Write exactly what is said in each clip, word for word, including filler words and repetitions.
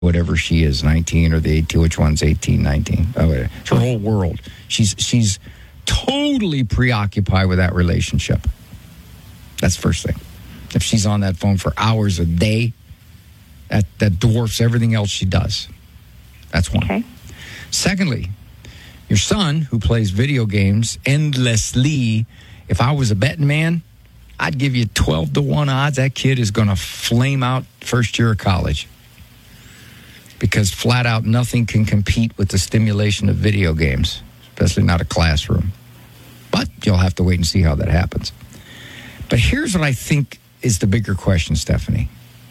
whatever she is, nineteen or the eighteen, which one's eighteen, nineteen? Oh, it's her whole world. She's she's totally preoccupied with that relationship. That's the first thing. If she's on that phone for hours a day, that, that dwarfs everything else she does. That's one. Okay. Secondly, your son, who plays video games endlessly, if I was a betting man, I'd give you twelve to one odds that kid is going to flame out first year of college. Because flat out, nothing can compete with the stimulation of video games, especially not a classroom. But you'll have to wait and see how that happens. But here's what I think is the bigger question, Stephanie.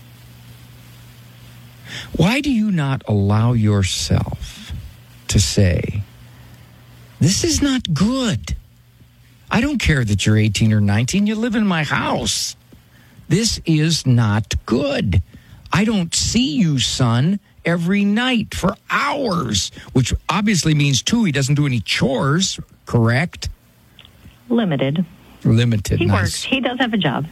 Why do you not allow yourself to say, this is not good? I don't care that you're eighteen or nineteen. You live in my house. This is not good. I don't see you, son, every night for hours, which obviously means, too, he doesn't do any chores, correct? Limited. Limited. He nice. works. He does have a job.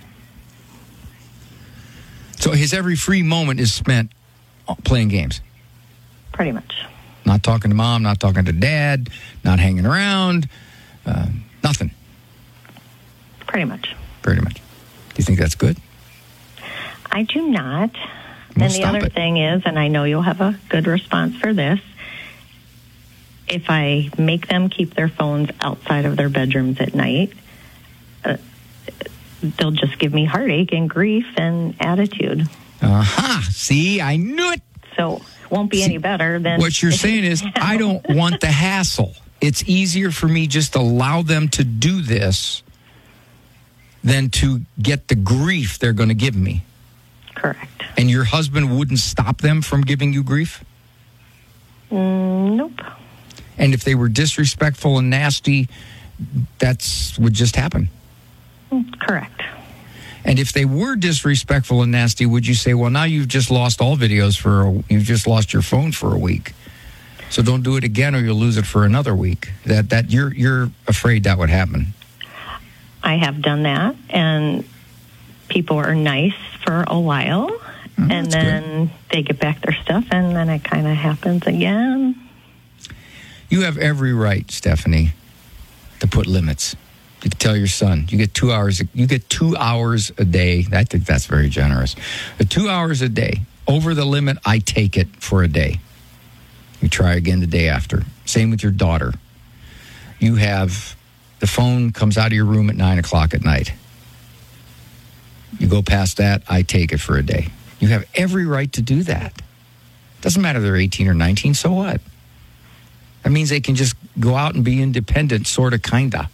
So his every free moment is spent playing games? Pretty much. Not talking to mom, not talking to dad, not hanging around, uh, nothing? Pretty much. Pretty much. Do you think that's good? I do not. Well, and the stop other it. thing is, and I know you'll have a good response for this, if I make them keep their phones outside of their bedrooms at night, uh, they'll just give me heartache and grief and attitude. Aha. Uh-huh. See, I knew it. So it won't be See, any better than... What you're saying is, I don't want the hassle. It's easier for me just to allow them to do this than to get the grief they're going to give me. Correct. And your husband wouldn't stop them from giving you grief? Mm, nope. And if they were disrespectful and nasty, that's would just happen? Mm, correct. And if they were disrespectful and nasty, would you say, well, now you've just lost all videos for, a, you've just lost your phone for a week. So don't do it again or you'll lose it for another week. That that you're you're afraid that would happen. I have done that, and people are nice for a while, Oh, and that's then good. they get back their stuff, and then it kind of happens again. You have every right, Stephanie, to put limits. You can tell your son, you get two hours, you get two hours a day. I think that's very generous. But two hours a day. Over the limit, I take it for a day. You try again the day after. Same with your daughter. You have, the phone comes out of your room at nine o'clock at night. You go past that, I take it for a day. You have every right to do that. Doesn't matter if they're eighteen or nineteen, so what? That means they can just go out and be independent, sort of, kind of.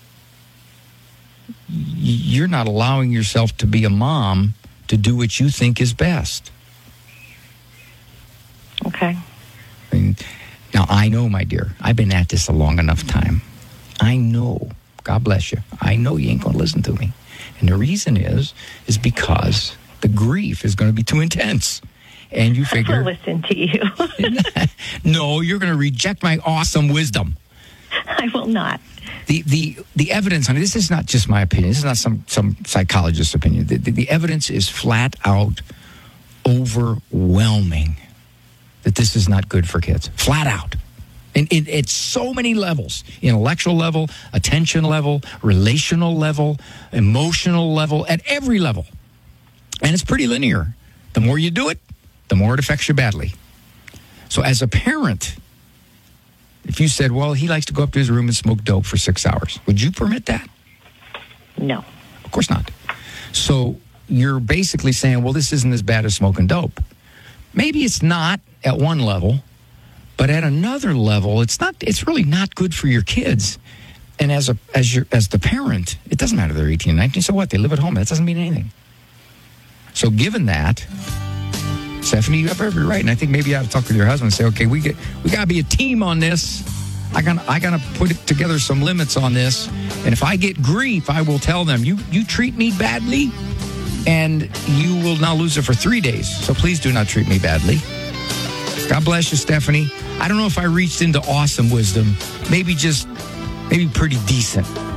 You're not allowing yourself to be a mom to do what you think is best. Okay. I mean, now, I know, my dear, I've been at this a long enough time. I know, God bless you, I know you ain't going to listen to me. And the reason is, is because the grief is going to be too intense. And you figure... I'll listen to you. No, you're going to reject my awesome wisdom. I will not. The the the evidence, honey, this is not just my opinion. This is not some, some psychologist's opinion. The, the, the evidence is flat out overwhelming that this is not good for kids. Flat out. And it, it's so many levels. Intellectual level, attention level, relational level, emotional level, at every level. And it's pretty linear. The more you do it, the more it affects you badly. So as a parent, if you said, well, he likes to go up to his room and smoke dope for six hours, would you permit that? No. Of course not. So you're basically saying, well, this isn't as bad as smoking dope. Maybe it's not at one level, but at another level, it's not. It's really not good for your kids. And as a as your as the parent, it doesn't matter if they're eighteen, nineteen. So what? They live at home. That doesn't mean anything. So given that, Stephanie, you have every right. And I think maybe you ought to talk with your husband and say, okay, we get we got to be a team on this. I got I got to put it together some limits on this. And if I get grief, I will tell them, you you treat me badly, and you will now lose it for three days. So please do not treat me badly. God bless you, Stephanie. I don't know if I reached into awesome wisdom. Maybe just, maybe pretty decent.